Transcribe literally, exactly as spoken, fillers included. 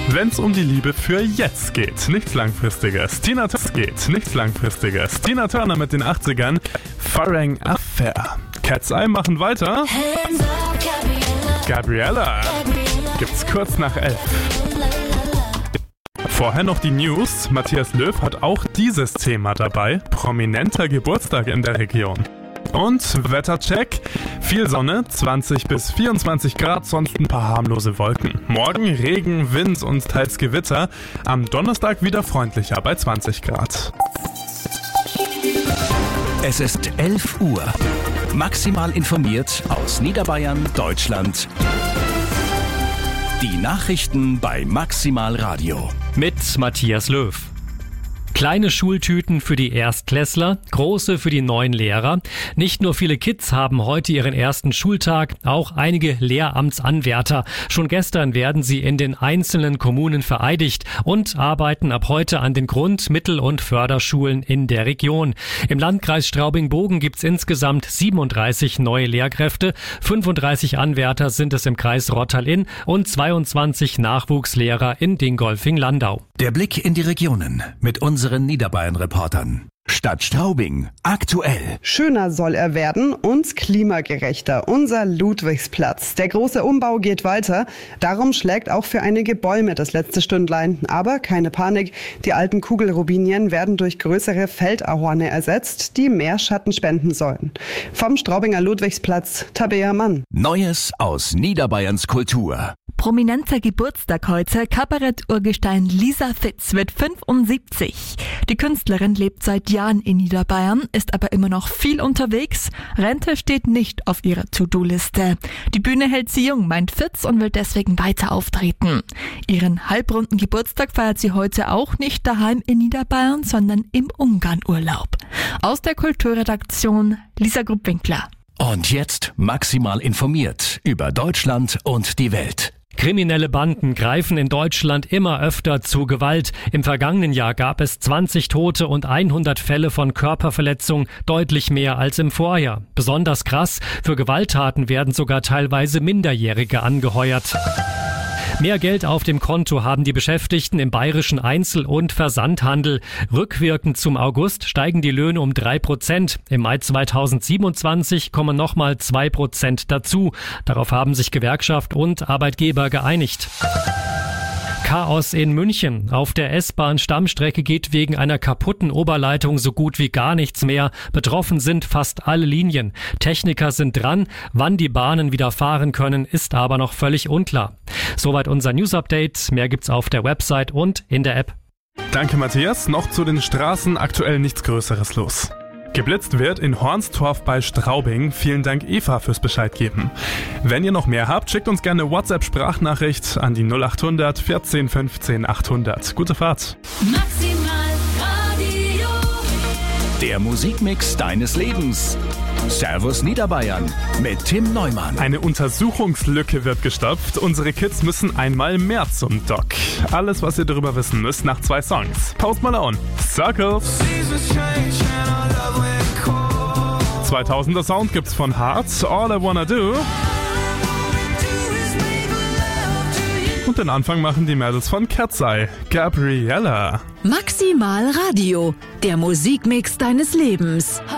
Wenn's um die Liebe für jetzt geht, nichts Langfristiges. Tina Turner geht, nichts Langfristiges. Tina Turner mit den achtzigern, Farang Affair. Cat's Eye machen weiter. Gabriella gibt's kurz nach elf. Vorher noch die News. Matthias Löw hat auch dieses Thema dabei. Prominenter Geburtstag in der Region. Und Wettercheck. Viel Sonne, zwanzig bis vierundzwanzig Grad, sonst ein paar harmlose Wolken. Morgen Regen, Wind und teils Gewitter. Am Donnerstag wieder freundlicher bei zwanzig Grad. Es ist elf Uhr. Maximal informiert aus Niederbayern, Deutschland. Die Nachrichten bei Maximal Radio. Mit Matthias Löw. Kleine Schultüten für die Erstklässler, große für die neuen Lehrer. Nicht nur viele Kids haben heute ihren ersten Schultag, auch einige Lehramtsanwärter. Schon gestern werden sie in den einzelnen Kommunen vereidigt und arbeiten ab heute an den Grund-, Mittel- und Förderschulen in der Region. Im Landkreis Straubing-Bogen gibt's insgesamt siebenunddreißig neue Lehrkräfte, fünfunddreißig Anwärter sind es im Kreis Rottal-Inn und zweiundzwanzig Nachwuchslehrer in Dingolfing-Landau. Der Blick in die Regionen mit unseren Niederbayern-Reportern. Stadt Straubing, aktuell. Schöner soll er werden und klimagerechter. Unser Ludwigsplatz. Der große Umbau geht weiter. Darum schlägt auch für einige Bäume das letzte Stündlein. Aber keine Panik. Die alten Kugelrubinien werden durch größere Feldahorne ersetzt, die mehr Schatten spenden sollen. Vom Straubinger Ludwigsplatz, Tabea Mann. Neues aus Niederbayerns Kultur. Prominenter Geburtstag heute. Kabarett-Urgestein Lisa Fitz wird fünfundsiebzig. Die Künstlerin lebt seit Jahren in Niederbayern, ist aber immer noch viel unterwegs. Rente steht nicht auf ihrer To-Do-Liste. Die Bühne hält sie jung, meint Fitz, und will deswegen weiter auftreten. Ihren halbrunden Geburtstag feiert sie heute auch nicht daheim in Niederbayern, sondern im Ungarn-Urlaub. Aus der Kulturredaktion Lisa Gruppwinkler. Und jetzt maximal informiert über Deutschland und die Welt. Kriminelle Banden greifen in Deutschland immer öfter zu Gewalt. Im vergangenen Jahr gab es zwanzig Tote und hundert Fälle von Körperverletzung, deutlich mehr als im Vorjahr. Besonders krass, für Gewalttaten werden sogar teilweise Minderjährige angeheuert. Mehr Geld auf dem Konto haben die Beschäftigten im bayerischen Einzel- und Versandhandel. Rückwirkend zum August steigen die Löhne um drei Prozent. Im Mai zweitausendsiebenundzwanzig kommen nochmal zwei Prozent dazu. Darauf haben sich Gewerkschaft und Arbeitgeber geeinigt. Chaos in München. Auf der S-Bahn-Stammstrecke geht wegen einer kaputten Oberleitung so gut wie gar nichts mehr. Betroffen sind fast alle Linien. Techniker sind dran. Wann die Bahnen wieder fahren können, ist aber noch völlig unklar. Soweit unser News-Update. Mehr gibt's auf der Website und in der App. Danke, Matthias. Noch zu den Straßen, aktuell nichts Größeres los. Geblitzt wird in Hornstorf bei Straubing. Vielen Dank, Eva, fürs Bescheid geben. Wenn ihr noch mehr habt, schickt uns gerne eine WhatsApp-Sprachnachricht an die null achthundert vierzehn fünfzehn achthundert. Gute Fahrt. Maximal Radio. Der Musikmix deines Lebens. Servus Niederbayern mit Tim Neumann. Eine Untersuchungslücke wird gestopft. Unsere Kids müssen einmal mehr zum Doc. Alles, was ihr darüber wissen müsst, nach zwei Songs. Post Malone, Circles. zweitausender Sound gibt's von Hearts, All I Wanna Do. Und den Anfang machen die Mädels von Cat's Eye, Gabriella. Maximal Radio, der Musikmix deines Lebens.